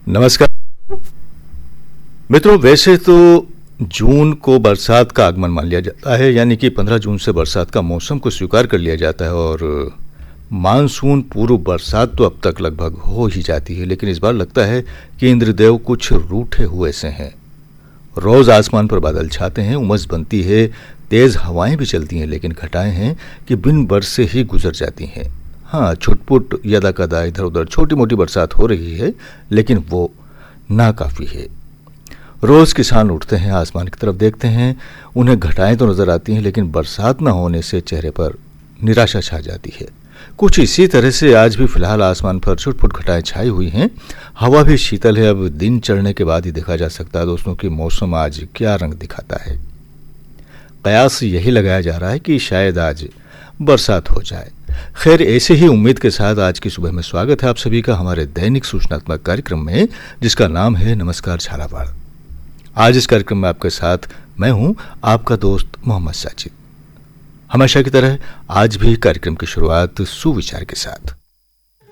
नमस्कार मित्रों। वैसे तो जून को बरसात का आगमन मान लिया जाता है, यानी कि 15 जून से बरसात का मौसम को स्वीकार कर लिया जाता है और मानसून पूर्व बरसात तो अब तक लगभग हो ही जाती है। लेकिन इस बार लगता है कि इंद्रदेव कुछ रूठे हुए से हैं। रोज आसमान पर बादल छाते हैं, उमस बनती है, तेज हवाएं भी चलती हैं, लेकिन घटाएं हैं कि बिन बरसे ही गुजर जाती हैं। हाँ, छुटपुट यदा कदा इधर उधर छोटी मोटी बरसात हो रही है, लेकिन वो नाकाफी है। रोज किसान उठते हैं, आसमान की तरफ देखते हैं, उन्हें घटाएं तो नजर आती हैं, लेकिन बरसात न होने से चेहरे पर निराशा छा जाती है। कुछ इसी तरह से आज भी फिलहाल आसमान पर छुटपुट घटाएं छाई हुई हैं। हवा भी शीतल है। अब दिन चढ़ने के बाद ही देखा जा सकता है दोस्तों कि मौसम आज क्या रंग दिखाता है। कयास यही लगाया जा रहा है कि शायद आज बरसात हो जाए। खैर, ऐसे ही उम्मीद के साथ आज की सुबह में स्वागत है आप सभी का हमारे दैनिक सूचनात्मक कार्यक्रम में, जिसका नाम है नमस्कार झालावाड़। आज इस कार्यक्रम में आपके साथ मैं हूं आपका दोस्त मोहम्मद साजिद। हमेशा की तरह आज भी कार्यक्रम की शुरुआत सुविचार के साथ।